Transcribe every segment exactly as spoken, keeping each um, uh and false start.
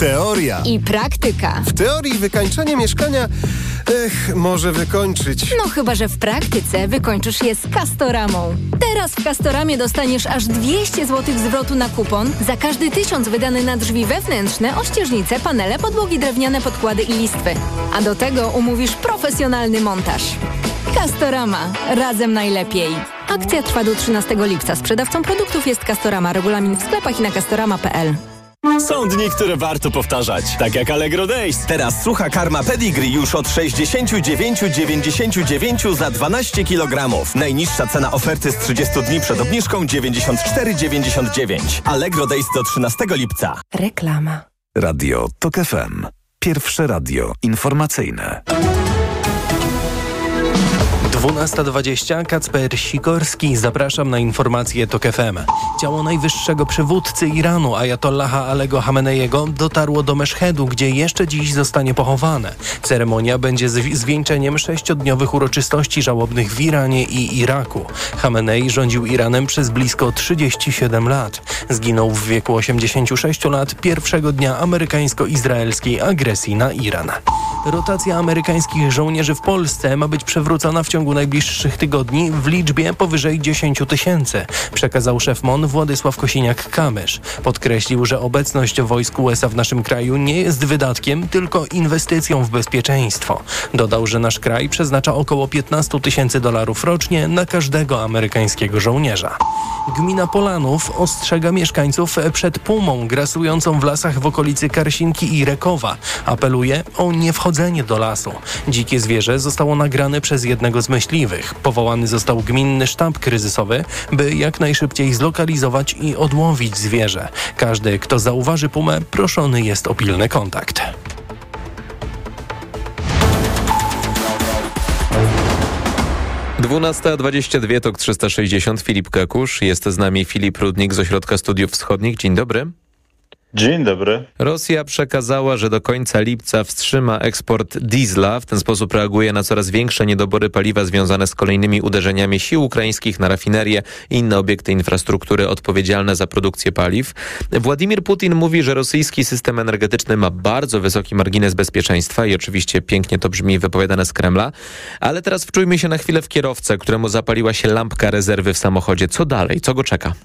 Teoria i praktyka. W teorii wykańczanie mieszkania, ech, może wykończyć. No chyba, że w praktyce wykończysz je z Castoramą. Teraz w Castoramie dostaniesz aż dwieście złotych zwrotu na kupon za każdy tysiąc wydany na drzwi wewnętrzne, ościeżnice, panele, podłogi drewniane, podkłady i listwy. A do tego umówisz profesjonalny montaż. Castorama. Razem najlepiej. Akcja trwa do trzynastego lipca. Sprzedawcą produktów jest Castorama. Regulamin w sklepach i na castorama kropka p l. Są dni, które warto powtarzać, tak jak Allegro Days. Teraz sucha karma Pedigree już od sześćdziesiąt dziewięć dziewięćdziesiąt dziewięć za dwanaście kilogramów. Najniższa cena oferty z trzydziestu dni przed obniżką dziewięćdziesiąt cztery dziewięćdziesiąt dziewięć. Allegro Days do trzynastego lipca. Reklama. Radio Tok F M. Pierwsze radio informacyjne. dwunasta dwadzieścia, Kacper Sikorski. Zapraszam na informacje Tok F M. Ciało najwyższego przywódcy Iranu, ajatollaha Alego Hameneiego, dotarło do Meszhedu, gdzie jeszcze dziś zostanie pochowane. Ceremonia będzie z- zwieńczeniem sześciodniowych uroczystości żałobnych w Iranie i Iraku. Hamenei rządził Iranem przez blisko trzydzieści siedem lat. Zginął w wieku osiemdziesięciu sześciu lat pierwszego dnia amerykańsko-izraelskiej agresji na Iran. Rotacja amerykańskich żołnierzy w Polsce ma być przewrócona w ciągu najbliższych tygodni w liczbie powyżej dziesięciu tysięcy, przekazał szef M O N Władysław Kosiniak-Kamysz. Podkreślił, że obecność wojsk U S A w naszym kraju nie jest wydatkiem, tylko inwestycją w bezpieczeństwo. Dodał, że nasz kraj przeznacza około piętnaście tysięcy dolarów rocznie na każdego amerykańskiego żołnierza. Gmina Polanów ostrzega mieszkańców przed pumą grasującą w lasach w okolicy Karsinki i Rekowa. Apeluje o niewchodzenie do lasu. Dzikie zwierzę zostało nagrane przez jednego z myśliwych. Powołany został gminny sztab kryzysowy, by jak najszybciej zlokalizować i odłowić zwierzę. Każdy, kto zauważy pumę, proszony jest o pilny kontakt. dwunasta dwadzieścia dwa, Tok trzysta sześćdziesiąt, Filip Kakusz. Jest z nami Filip Rudnik z Ośrodka Studiów Wschodnich. Dzień dobry. Dzień dobry. Rosja przekazała, że do końca lipca wstrzyma eksport diesla. W ten sposób reaguje na coraz większe niedobory paliwa związane z kolejnymi uderzeniami sił ukraińskich na rafinerie i inne obiekty infrastruktury odpowiedzialne za produkcję paliw. Władimir Putin mówi, że rosyjski system energetyczny ma bardzo wysoki margines bezpieczeństwa i oczywiście pięknie to brzmi wypowiadane z Kremla. Ale teraz wczujmy się na chwilę w kierowcę, któremu zapaliła się lampka rezerwy w samochodzie. Co dalej? Co go czeka?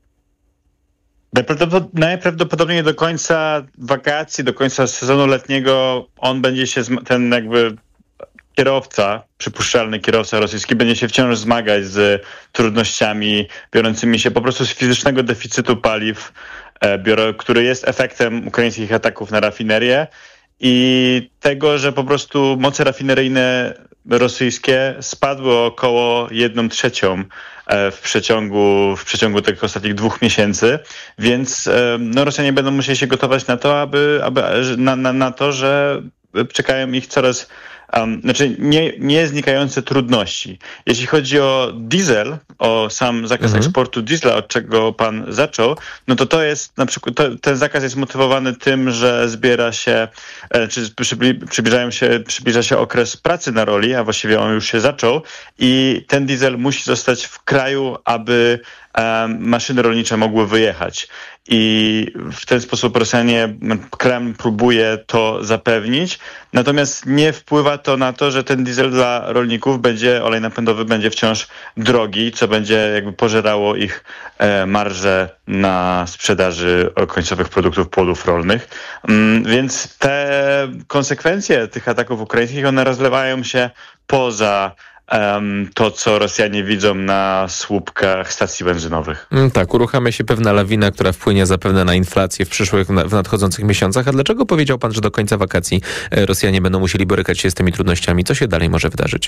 Najprawdopodobniej do końca wakacji, do końca sezonu letniego on będzie się, ten jakby kierowca, przypuszczalny kierowca rosyjski będzie się wciąż zmagać z trudnościami biorącymi się po prostu z fizycznego deficytu paliw, który jest efektem ukraińskich ataków na rafinerię i tego, że po prostu moce rafineryjne rosyjskie spadły o około jedną trzecią w przeciągu, w przeciągu tych ostatnich dwóch miesięcy, więc no, Rosjanie będą musieli się gotować na to, aby, aby na, na, na to, że czekają ich coraz Um, znaczy nie, nie znikające trudności. Jeśli chodzi o diesel, o sam zakaz mhm. eksportu diesla, od czego pan zaczął, no to to jest na przykład, to, ten zakaz jest motywowany tym, że zbiera się, e, czy przybliżają się, przybliża się okres pracy na roli, a właściwie on już się zaczął i ten diesel musi zostać w kraju, aby um, maszyny rolnicze mogły wyjechać. I w ten sposób Rosjanie, Kreml próbuje to zapewnić, natomiast nie wpływa to na to, że ten diesel dla rolników będzie, olej napędowy będzie wciąż drogi, co będzie jakby pożerało ich e, marże na sprzedaży końcowych produktów płodów rolnych. Mm, więc te konsekwencje tych ataków ukraińskich, one rozlewają się poza Um, to, co Rosjanie widzą na słupkach stacji benzynowych. Mm, tak, uruchamia się pewna lawina, która wpłynie zapewne na inflację w przyszłych, w nadchodzących miesiącach. A dlaczego powiedział pan, że do końca wakacji Rosjanie będą musieli borykać się z tymi trudnościami? Co się dalej może wydarzyć?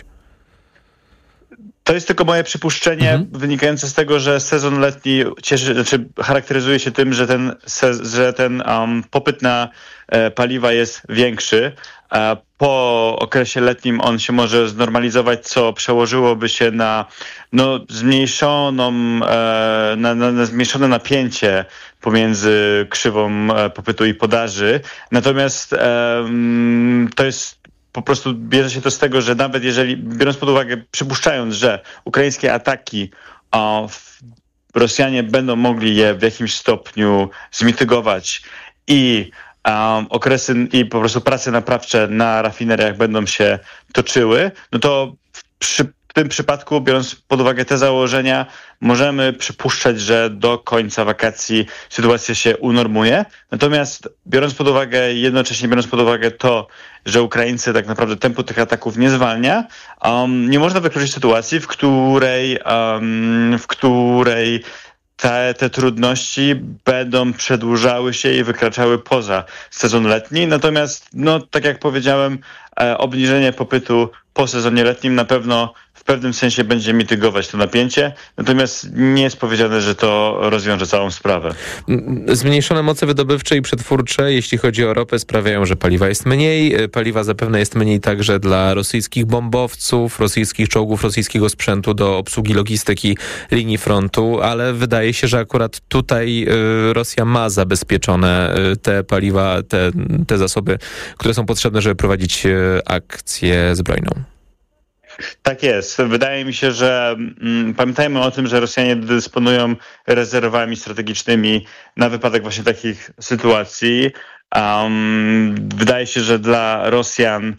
To jest tylko moje przypuszczenie mhm. wynikające z tego, że sezon letni cieszy, znaczy charakteryzuje się tym, że ten, że ten um, popyt na e, paliwa jest większy. E, po okresie letnim on się może znormalizować, co przełożyłoby się na no, zmniejszoną, e, na, na, na zmniejszone napięcie pomiędzy krzywą e, popytu i podaży. Natomiast e, to jest po prostu bierze się to z tego, że nawet jeżeli, biorąc pod uwagę, przypuszczając, że ukraińskie ataki o, w, Rosjanie będą mogli je w jakimś stopniu zmitygować i um, okresy i po prostu prace naprawcze na rafineriach będą się toczyły, no to przy W tym przypadku, biorąc pod uwagę te założenia, możemy przypuszczać, że do końca wakacji sytuacja się unormuje. Natomiast biorąc pod uwagę, jednocześnie biorąc pod uwagę to, że Ukraińcy tak naprawdę tempo tych ataków nie zwalnia, um, nie można wykluczyć sytuacji, w której, um, w której Te, te trudności będą przedłużały się i wykraczały poza sezon letni. Natomiast, no, tak jak powiedziałem, e, obniżenie popytu po sezonie letnim na pewno w pewnym sensie będzie mitygować to napięcie. Natomiast nie jest powiedziane, że to rozwiąże całą sprawę. Zmniejszone moce wydobywcze i przetwórcze, jeśli chodzi o ropę, sprawiają, że paliwa jest mniej. Paliwa zapewne jest mniej także dla rosyjskich bombowców, rosyjskich czołgów, rosyjskiego sprzętu do obsługi logistyki linii frontu, ale wydaje się, że akurat tutaj Rosja ma zabezpieczone te paliwa, te, te zasoby, które są potrzebne, żeby prowadzić akcję zbrojną. Tak jest. Wydaje mi się, że mm, pamiętajmy o tym, że Rosjanie dysponują rezerwami strategicznymi na wypadek właśnie takich sytuacji. Um, wydaje się, że dla Rosjan,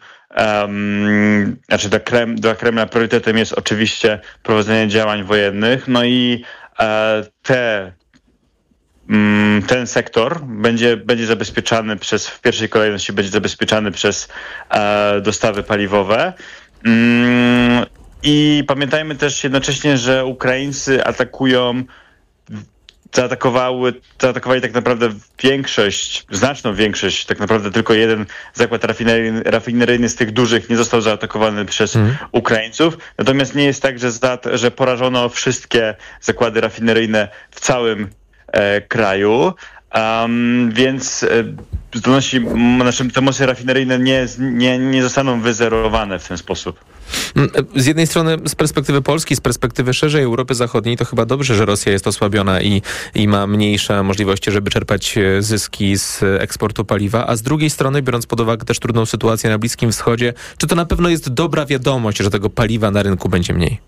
um, znaczy dla, Krem, dla Kremla priorytetem jest oczywiście prowadzenie działań wojennych. No i e, te ten sektor będzie, będzie zabezpieczany przez, w pierwszej kolejności będzie zabezpieczany przez e, dostawy paliwowe. Mm, I pamiętajmy też jednocześnie, że Ukraińcy atakują, zaatakowały, zaatakowali tak naprawdę większość, znaczną większość, tak naprawdę tylko jeden zakład rafineryjny, rafineryjny z tych dużych nie został zaatakowany przez mm. Ukraińców. Natomiast nie jest tak, że, za, że porażono wszystkie zakłady rafineryjne w całym e, kraju. Um, więc e, zdolności, nasze te moce rafineryjne nie, nie, nie zostaną wyzerowane w ten sposób. Z jednej strony z perspektywy Polski, z perspektywy szerzej Europy Zachodniej to chyba dobrze, że Rosja jest osłabiona i, i ma mniejsze możliwości, żeby czerpać zyski z eksportu paliwa, a z drugiej strony, biorąc pod uwagę też trudną sytuację na Bliskim Wschodzie, czy to na pewno jest dobra wiadomość, że tego paliwa na rynku będzie mniej?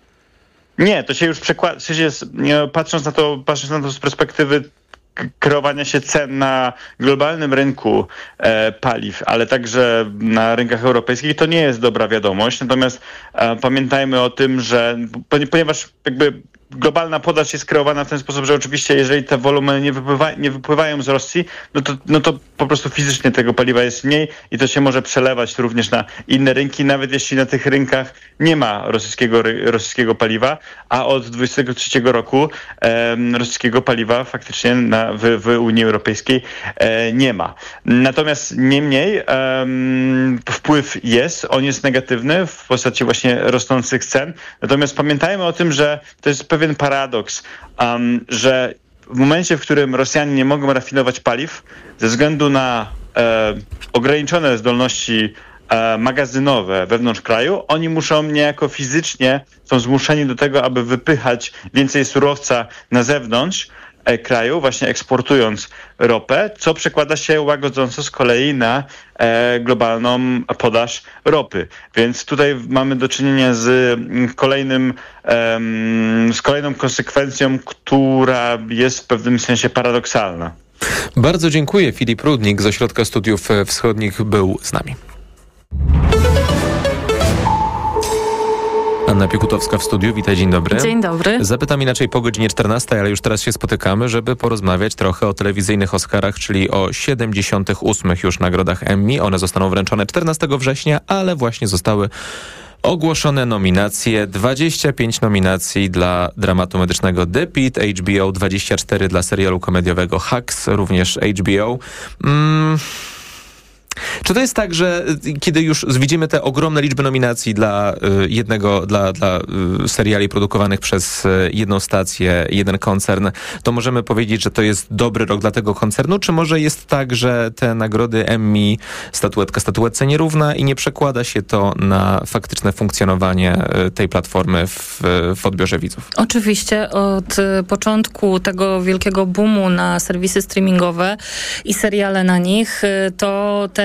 Nie, to się już przekłada, w sensie, patrząc na to, patrząc na to z perspektywy kreowania się cen na globalnym rynku e, paliw, ale także na rynkach europejskich, to nie jest dobra wiadomość. Natomiast e, pamiętajmy o tym, że ponieważ jakby globalna podaż jest kreowana w ten sposób, że oczywiście jeżeli te wolumeny nie, wypływa, nie wypływają z Rosji, no to, no to po prostu fizycznie tego paliwa jest mniej i to się może przelewać również na inne rynki, nawet jeśli na tych rynkach nie ma rosyjskiego, rosyjskiego paliwa, a od dwudziestego trzeciego roku e, rosyjskiego paliwa faktycznie na, w, w Unii Europejskiej e, nie ma. Natomiast niemniej e, wpływ jest, on jest negatywny w postaci właśnie rosnących cen. Natomiast pamiętajmy o tym, że to jest pewien pewien paradoks, um, że w momencie, w którym Rosjanie nie mogą rafinować paliw ze względu na e, ograniczone zdolności e, magazynowe wewnątrz kraju, oni muszą niejako fizycznie, są zmuszeni do tego, aby wypychać więcej surowca na zewnątrz e, kraju, właśnie eksportując ropę, co przekłada się łagodząco z kolei na e, globalną podaż ropy. Więc tutaj mamy do czynienia z kolejnym, e, z kolejną konsekwencją, która jest w pewnym sensie paradoksalna. Bardzo dziękuję. Filip Rudnik z Ośrodka Studiów Wschodnich był z nami. Anna Piekutowska w studiu. Witaj, dzień dobry. Dzień dobry. Zapytam inaczej po godzinie czternastej, ale już teraz się spotykamy, żeby porozmawiać trochę o telewizyjnych Oscarach, czyli o siedemdziesiątych ósmych już nagrodach Emmy. One zostaną wręczone czternastego września, ale właśnie zostały ogłoszone nominacje. dwadzieścia pięć nominacji dla dramatu medycznego The Pitt, H B O, dwadzieścia cztery dla serialu komediowego Hacks, również H B O. Mm. Czy to jest tak, że kiedy już widzimy te ogromne liczby nominacji dla jednego, dla, dla seriali produkowanych przez jedną stację, jeden koncern, to możemy powiedzieć, że to jest dobry rok dla tego koncernu? Czy może jest tak, że te nagrody Emmy, statuetka statuetce nierówna i nie przekłada się to na faktyczne funkcjonowanie tej platformy w, w odbiorze widzów? Oczywiście od początku tego wielkiego boomu na serwisy streamingowe i seriale na nich, to te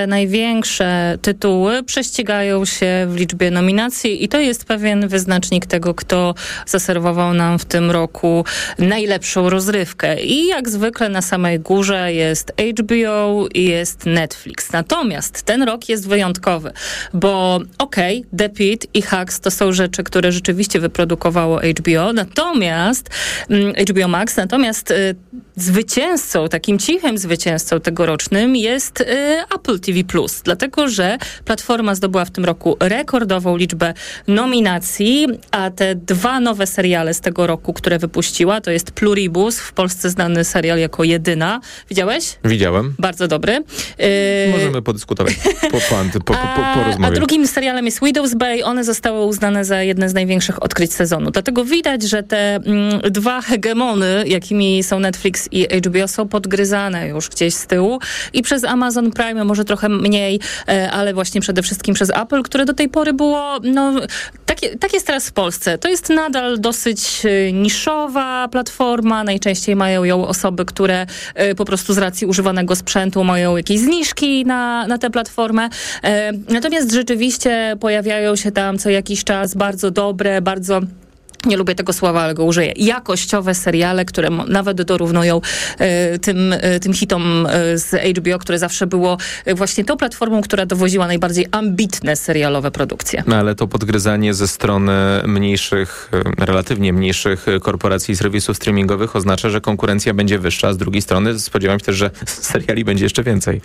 te największe tytuły prześcigają się w liczbie nominacji i to jest pewien wyznacznik tego, kto zaserwował nam w tym roku najlepszą rozrywkę. I jak zwykle na samej górze jest H B O i jest Netflix. Natomiast ten rok jest wyjątkowy, bo okej, okay, The Pitt i Hacks to są rzeczy, które rzeczywiście wyprodukowało H B O, natomiast H B O Max, natomiast y, zwycięzcą, takim cichym zwycięzcą tegorocznym jest y, Apple T V plus, dlatego że platforma zdobyła w tym roku rekordową liczbę nominacji, a te dwa nowe seriale z tego roku, które wypuściła, to jest Pluribus, w Polsce znany serial jako Jedyna. Widziałeś? Widziałem. Bardzo dobry. Y... Możemy podyskutować po, po, po, po, po, po rozmowie. A drugim serialem jest Widow's Bay. One zostały uznane za jedne z największych odkryć sezonu. Dlatego widać, że te mm, dwa hegemony, jakimi są Netflix i H B O, są podgryzane już gdzieś z tyłu i przez Amazon Prime, może trochę mniej, e, ale właśnie przede wszystkim przez Apple, które do tej pory było, no, tak, tak jest teraz w Polsce. To jest nadal dosyć e, niszowa platforma. Najczęściej mają ją osoby, które e, po prostu z racji używanego sprzętu mają jakieś zniżki na, na tę platformę. E, natomiast rzeczywiście pojawiają się tam co jakiś czas bardzo dobre, bardzo... Nie lubię tego słowa, ale go użyję. Jakościowe seriale, które m- nawet dorównują y, tym, y, tym hitom y, z H B O, które zawsze było y, właśnie tą platformą, która dowoziła najbardziej ambitne serialowe produkcje. No, ale to podgryzanie ze strony mniejszych, y, relatywnie mniejszych korporacji i serwisów streamingowych oznacza, że konkurencja będzie wyższa, a z drugiej strony spodziewam się też, że seriali będzie jeszcze więcej.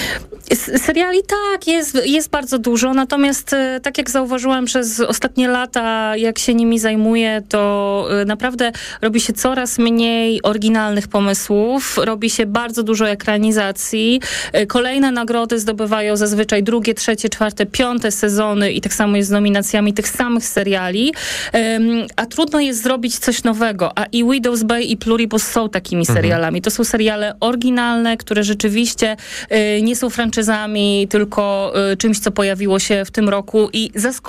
S- seriali tak, jest, jest bardzo dużo, natomiast y, tak jak zauważyłam przez ostatnie lata, jak się nimi zajmuję, to naprawdę robi się coraz mniej oryginalnych pomysłów, robi się bardzo dużo ekranizacji. Kolejne nagrody zdobywają zazwyczaj drugie, trzecie, czwarte, piąte sezony i tak samo jest z nominacjami tych samych seriali, a trudno jest zrobić coś nowego, a i Widow's Bay i Pluribus są takimi serialami. To są seriale oryginalne, które rzeczywiście nie są franczyzami, tylko czymś, co pojawiło się w tym roku i zaskoczyło